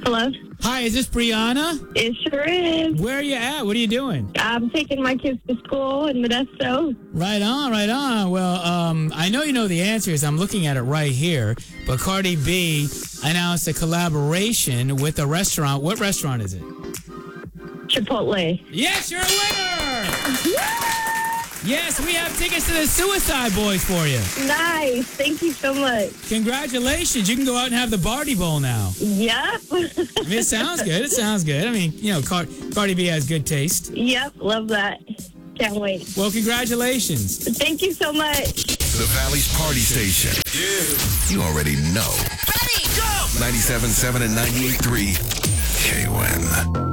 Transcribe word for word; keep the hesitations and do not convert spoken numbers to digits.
Hello? Hi, is this Brianna? It sure is. Where are you at? What are you doing? I'm taking my kids to school in Modesto. Right on, right on. Well, um, I know you know the answers. I'm looking at it right here. But Cardi B announced a collaboration with a restaurant. What restaurant is it? Chipotle. Yes, you're a winner! Yes, we have tickets to the Suicide Boys for you. Nice. Thank you so much. Congratulations. You can go out and have the Barty Bowl now. Yep. I mean, it sounds good. It sounds good. I mean, you know, Car- Cardi B has good taste. Yep. Love that. Can't wait. Well, congratulations. Thank you so much. The Valley's Party Station. Yeah. You already know. Ready, go! ninety-seven point seven and ninety-eight point three K W N.